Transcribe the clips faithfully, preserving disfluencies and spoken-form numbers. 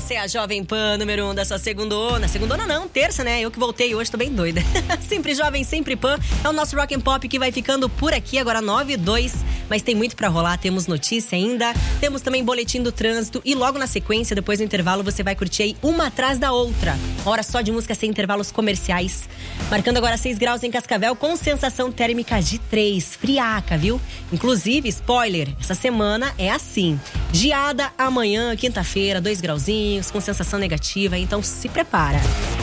Essa é a Jovem Pan, número um da sua segundona. Segundona não, terça, né? Eu que voltei hoje, tô bem doida. Sempre jovem, sempre Pan. É o nosso Rock and Pop que vai ficando por aqui, agora nove e dois. Mas tem muito pra rolar, temos notícia ainda. Temos também boletim do trânsito. E logo na sequência, depois do intervalo, você vai curtir aí uma atrás da outra. Uma hora só de música sem intervalos comerciais. Marcando agora seis graus em Cascavel, com sensação térmica de três. Friaca, viu? Inclusive, spoiler, essa semana é assim. Geada amanhã, quinta-feira, dois grauzinhos, com sensação negativa, então se prepara.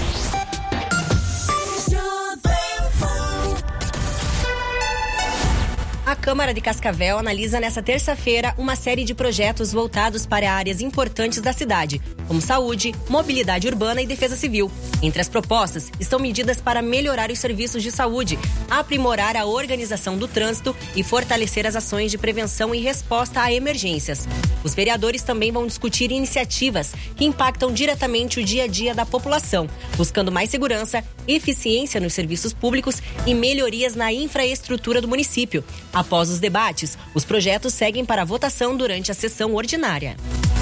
A Câmara de Cascavel analisa nesta terça-feira uma série de projetos voltados para áreas importantes da cidade, como saúde, mobilidade urbana e defesa civil. Entre as propostas estão medidas para melhorar os serviços de saúde, aprimorar a organização do trânsito e fortalecer as ações de prevenção e resposta a emergências. Os vereadores também vão discutir iniciativas que impactam diretamente o dia a dia da população, buscando mais segurança, eficiência nos serviços públicos e melhorias na infraestrutura do município. Após os debates, os projetos seguem para a votação durante a sessão ordinária.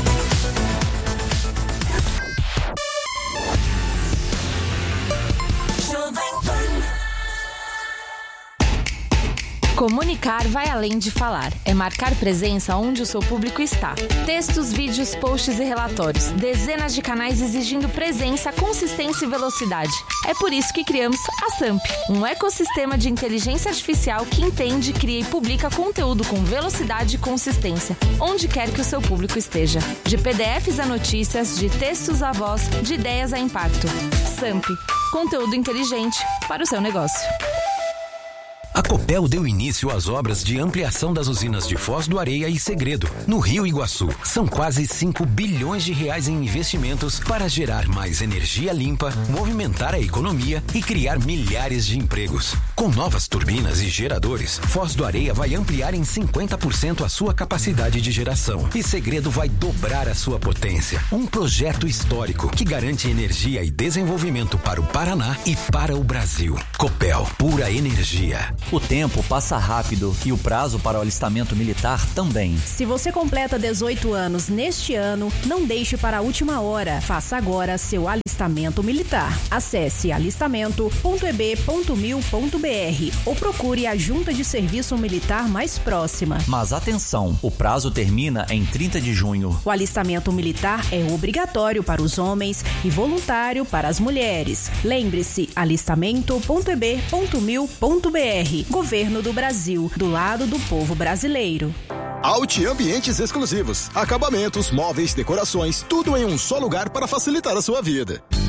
Comunicar vai além de falar. É marcar presença onde o seu público está. Textos, vídeos, posts e relatórios. Dezenas de canais exigindo presença, consistência e velocidade. É por isso que criamos a Samp, um ecossistema de inteligência artificial que entende, cria e publica conteúdo com velocidade e consistência, onde quer que o seu público esteja. De P D Fs a notícias, de textos a voz, de ideias a impacto. Samp, conteúdo inteligente para o seu negócio. A Copel deu início às obras de ampliação das usinas de Foz do Areia e Segredo, no Rio Iguaçu. São quase cinco bilhões de reais em investimentos para gerar mais energia limpa, movimentar a economia e criar milhares de empregos. Com novas turbinas e geradores, Foz do Areia vai ampliar em cinquenta por cento a sua capacidade de geração e Segredo vai dobrar a sua potência. Um projeto histórico que garante energia e desenvolvimento para o Paraná e para o Brasil. Copel, pura energia. O tempo passa rápido e o prazo para o alistamento militar também. Se você completa dezoito anos neste ano, não deixe para a última hora. Faça agora seu alistamento militar. Acesse alistamento ponto e b ponto mil ponto b r ou procure a junta de serviço militar mais próxima. Mas atenção, o prazo termina em trinta de junho. O alistamento militar é obrigatório para os homens e voluntário para as mulheres. Lembre-se, alistamento ponto e b ponto mil ponto b r. Governo do Brasil, do lado do povo brasileiro. Audi Ambientes Exclusivos. Acabamentos, móveis, decorações, tudo em um só lugar para facilitar a sua vida.